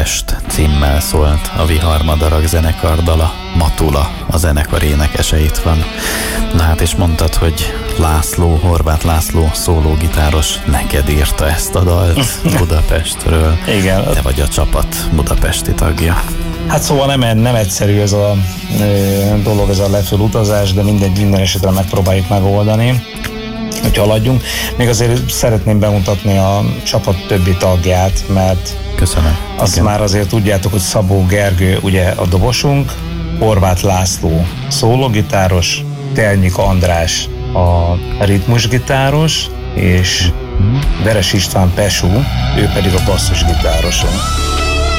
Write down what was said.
Budapest címmel szólt a Viharmadarak zenekar dala. Matula a zenekar énekese itt van. Na hát, és mondtad, hogy László, Horváth László szólógitáros neked írta ezt a dalt Budapestről. Igen. Te vagy a csapat budapesti tagja. Hát szóval nem egyszerű ez a dolog, ez a leföl utazás, de minden esetre megpróbáljuk megoldani, hogy haladjunk. Még azért szeretném bemutatni a csapat többi tagját, mert köszönöm. Azt igen. Már azért tudjátok, hogy Szabó Gergő ugye a dobosunk, Horváth László szólógitáros, Telnyika András a ritmusgitáros, és Veres István Pesú, ő pedig a basszusgitárosunk.